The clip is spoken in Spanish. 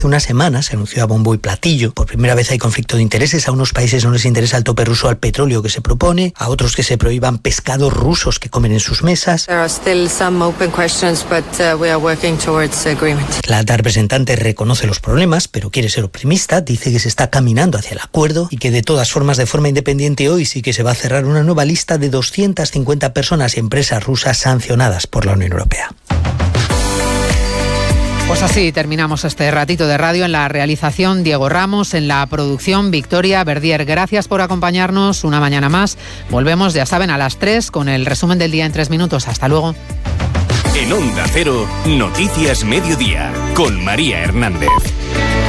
Hace una semana se anunció a bombo y platillo. Por primera vez hay conflicto de intereses. A unos países no les interesa el tope ruso al petróleo que se propone, a otros que se prohíban pescados rusos que comen en sus mesas. There are still some open questions, but we are working towards agreement. La alta representante reconoce los problemas, pero quiere ser optimista. Dice que se está caminando hacia el acuerdo y que de todas formas, de forma independiente, hoy sí que se va a cerrar una nueva lista de 250 personas y empresas rusas sancionadas por la Unión Europea. Pues así terminamos este ratito de radio. En la realización, Diego Ramos; en la producción, Victoria Verdier. Gracias por acompañarnos una mañana más. Volvemos, ya saben, a las 3 con el resumen del día en 3 minutos. Hasta luego. En Onda Cero, Noticias Mediodía, con María Hernández.